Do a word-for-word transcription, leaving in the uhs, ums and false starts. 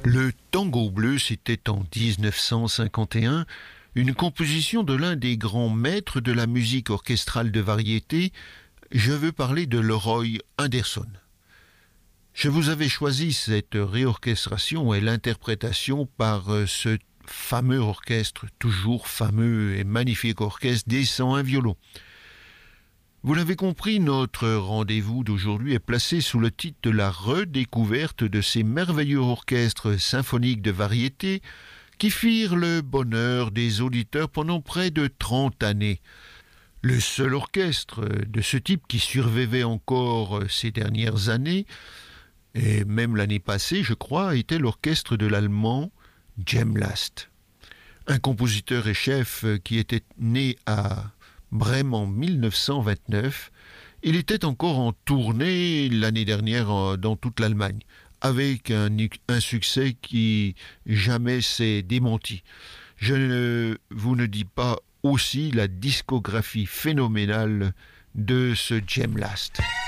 Le Tango bleu, c'était en dix-neuf cent cinquante et un, une composition de l'un des grands maîtres de la musique orchestrale de variété. Je veux parler de Leroy Anderson. Je vous avais choisi cette réorchestration et l'interprétation par ce fameux orchestre, toujours fameux et magnifique orchestre des cent un violons. Vous l'avez compris, notre rendez-vous d'aujourd'hui est placé sous le titre de la redécouverte de ces merveilleux orchestres symphoniques de variété qui firent le bonheur des auditeurs pendant près de trente années. Le seul orchestre de ce type qui survivait encore ces dernières années, et même l'année passée, je crois, était l'orchestre de l'allemand Jem Last, un compositeur et chef qui était né à Brême en mille neuf cent vingt-neuf. Il était encore en tournée l'année dernière dans toute l'Allemagne, avec un, un succès qui jamais s'est démenti. Je ne vous ne dis pas aussi la discographie phénoménale de ce Jem Last.